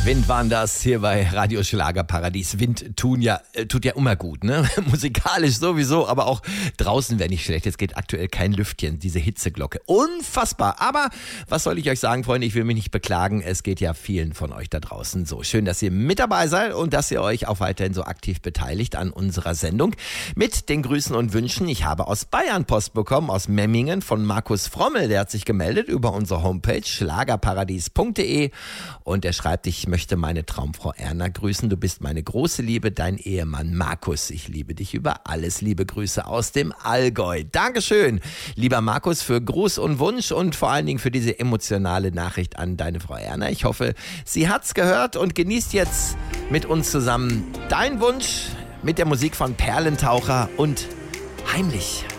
Wind waren das hier bei Radio Schlagerparadies. Wind tut ja immer gut, ne? Musikalisch sowieso, aber auch draußen wäre nicht schlecht. Es geht aktuell kein Lüftchen, diese Hitzeglocke. Unfassbar. Aber was soll ich euch sagen, Freunde? Ich will mich nicht beklagen. Es geht ja vielen von euch da draußen so. Schön, dass ihr mit dabei seid und dass ihr euch auch weiterhin so aktiv beteiligt an unserer Sendung. Mit den Grüßen und Wünschen. Ich habe aus Bayern Post bekommen, aus Memmingen von Markus Frommel. Der hat sich gemeldet über unsere Homepage schlagerparadies.de und er schreibt, ich möchte meine Traumfrau Erna grüßen. Du bist meine große Liebe, dein Ehemann Markus. Ich liebe dich über alles. Liebe Grüße aus dem Allgäu. Dankeschön, lieber Markus, für Gruß und Wunsch und vor allen Dingen für diese emotionale Nachricht an deine Frau Erna. Ich hoffe, sie hat's gehört und genießt jetzt mit uns zusammen deinen Wunsch mit der Musik von Perlentaucher und Heimlich.